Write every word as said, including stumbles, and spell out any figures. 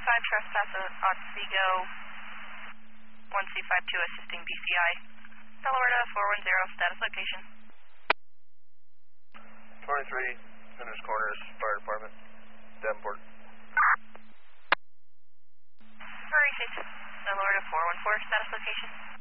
five, trespass on Otsego, one C five two assisting B C I. Delaware four one zero, status location. twenty-three, Centers Corners, Fire Department, Davenport. Hurry, Delaware four one four, status location.